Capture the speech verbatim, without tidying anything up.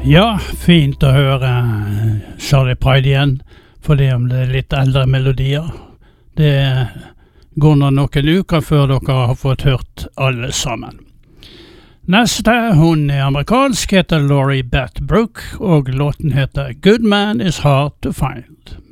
Ja, fint å høre Charlie Pride igjen, for det om det er litt eldre melodier. Det går nå noen uker før dere har fått hørt alle sammen. Neste, hun er amerikansk, heter Laurie Beth Brooke, og låten heter Good Man is Hard to Find.